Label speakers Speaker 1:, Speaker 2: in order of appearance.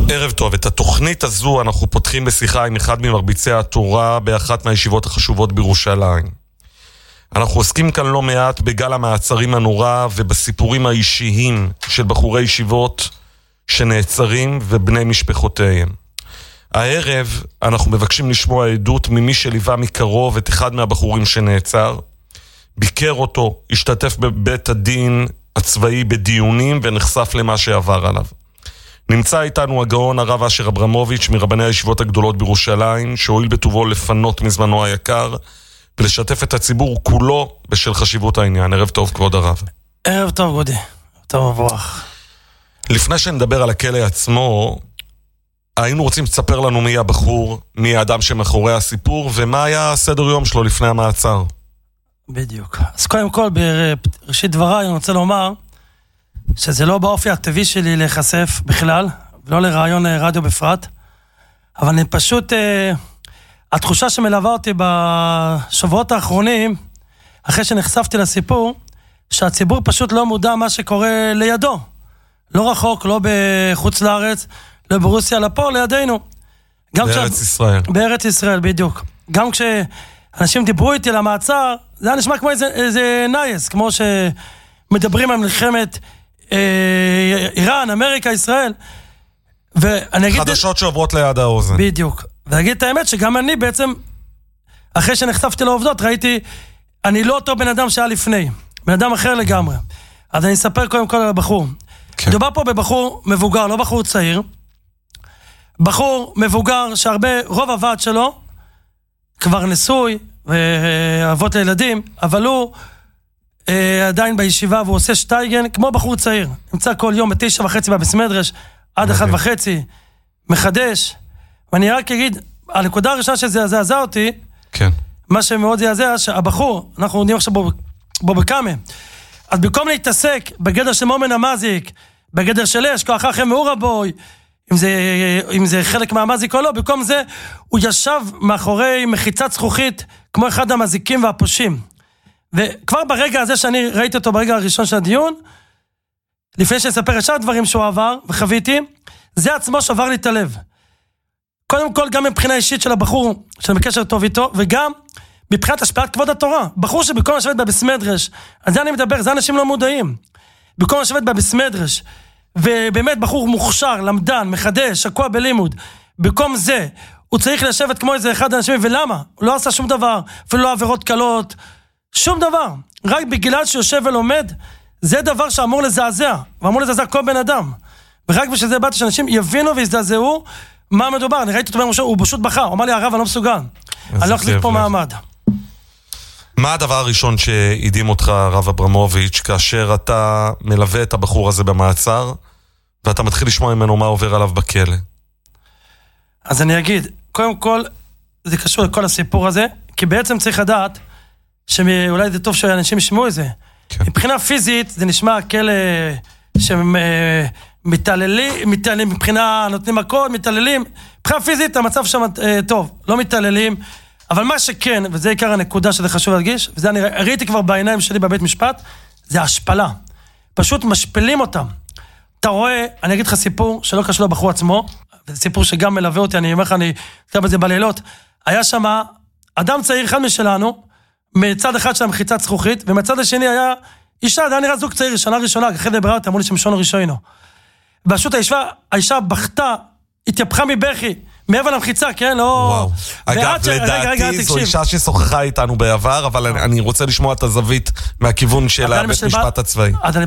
Speaker 1: ערב טוב, את התוכנית הזו אנחנו פותחים בשיחה עם אחד ממרביצי התורה באחת מהישיבות החשובות בירושלים. אנחנו עוסקים כאן לא מעט בגל המעצרים הנורא ובסיפורים האישיים של בחורי ישיבות שנעצרים ובני משפחותיהם. הערב אנחנו מבקשים לשמוע עדות ממי שליווה מקרוב את אחד מהבחורים שנעצר, ביקר אותו, השתתף בבית הדין הצבאי בדיונים ונחשף למה שעבר עליו. נמצא איתנו הגאון הרב אשר אברמוביץ' מרבני הישיבות הגדולות בירושלים, שהואיל בטובו לפנות מזמנו היקר ולשתף את הציבור כולו בשל חשיבות העניין. ערב טוב כבוד הרב.
Speaker 2: ערב טוב גודי, טוב מבורך.
Speaker 1: לפני שנדבר על הכלא עצמו, היינו רוצים לספר לנו מי הבחור, מי האדם שמאחורי הסיפור ומה היה הסדר יום שלו לפני המעצר.
Speaker 2: בדיוק. אז קודם כל בראשית דבריי אני רוצה לומר שזה לא באופי הטבעי שלי להיחשף בכלל, ולא לרעיון רדיו בפרט, אבל אני פשוט, התחושה שמלווה אותי בשבועות האחרונים, אחרי שנחשפתי לסיפור, שהציבור פשוט לא מודע מה שקורה לידו. לא רחוק, לא בחוץ לארץ, לא ברוסיה, אלא פה לידינו.
Speaker 1: בארץ ישראל.
Speaker 2: בארץ ישראל, בדיוק. גם כשאנשים דיברו איתי למעצר, זה היה נשמע כמו איזה נייס, כמו שמדברים על מלחמת איראן, אמריקה, ישראל.
Speaker 1: חדשות שעוברות ליד האוזן.
Speaker 2: בדיוק. ואגיד את האמת שגם אני בעצם, אחרי שנחשפתי לעובדות, ראיתי, אני לא אותו בן אדם שהיה לפני. בן אדם אחר לגמרי. אז אני אספר קודם כל על הבחור. כן. מדובר פה בבחור מבוגר, לא בחור צעיר. בחור מבוגר רוב הוועד שלו, כבר נשוי, ואבות לילדים, אבל הוא עדיין בישיבה, והוא עושה שטייגן, כמו בחור צעיר. נמצא כל יום ב9:30 בבסמדרש, עד 1:30, מחדש. ואני רק אגיד, הנקודה הראשונה שזעזע אותי,
Speaker 1: כן.
Speaker 2: מה שמאוד זעזע, שהבחור, אנחנו עומדים עכשיו בו בקאמה, אז במקום להתעסק בגדר של מומן המזיק, בגדר של אש, כוח אחם מאורבוי, אם זה חלק מהמזיק או לא, במקום זה הוא ישב מאחורי מחיצת זכוכית, כמו אחד המזיקים והפושים. וכבר ברגע הזה שאני ראיתי אותו ברגע הראשון של הדיון, לפני שנספר את שאר הדברים שהוא עבר וחוויתי, זה עצמו שבר לי את הלב. קודם כל גם מבחינה אישית של הבחור, שאני בקשר טוב איתו, וגם מבחינת השפעת כבוד התורה. בחור שבמקום לשבת בבסמדרש, על זה אני מדבר, זה אנשים לא מודעים. במקום לשבת בבסמדרש, ובאמת בחור מוכשר, למדן, מחדש, שקוע בלימוד, במקום זה, הוא צריך לשבת כמו איזה אחד האנשים, ולמה? הוא לא עשה שום דבר, אפילו לא עבירות קלות, שום דבר. רק בגלל שיושב ולומד, זה דבר שאמור לזעזע, ואמור לזעזע כל בן אדם. ורק בשביל זה באתי שאנשים יבינו ויזדעזעו מה מדובר. אני ראיתי אותו במשה, הוא פשוט בכה, הוא אמר לי, הרב, אני לא מסוגל. אני לא אחזיק פה מעמד.
Speaker 1: מה הדבר הראשון שהדהים אותך, הרב אברמוביץ', כאשר אתה מלווה את הבחור הזה במעצר, ואתה מתחיל לשמוע ממנו מה עובר עליו בכלא?
Speaker 2: אז אני אגיד, קודם כל, זה קשור לכל הסיפור הזה, כי בעצם צריך לדעת, שאולי זה טוב שאנשים ישמעו את זה. כן. מבחינה פיזית, זה נשמע כלא שמתעללים, מבחינה נותנים מכות, מתעללים. מבחינה פיזית, המצב שם טוב, לא מתעללים, אבל מה שכן, וזה עיקר הנקודה שזה חשוב להדגיש, וזה אני ראיתי כבר בעיניים שלי בבית משפט, זה השפלה. פשוט משפלים אותם. אתה רואה, אני אגיד לך סיפור שלא קשור לבחור עצמו, וזה סיפור שגם מלווה אותי, אני אומר לך, אני אקרא בזה בלילות, היה שם אדם צעיר אחד משלנו, מצד אחד של המחיצת זכוכית, ומצד השני היה אישה, זה היה נראה זוג צעיר, שנה ראשונה, אחרי דברת, אמרו לי שמשון ראשונו. פשוט האישה בכתה, התייפחה מבכי, מעבר למחיצה, כן? לא...
Speaker 1: וואו. אגב, לדעתי זו אישה ששוחחה איתנו בעבר, אבל אני רוצה לשמוע את הזווית מהכיוון של הבית משפט הצבאי.
Speaker 2: אז אני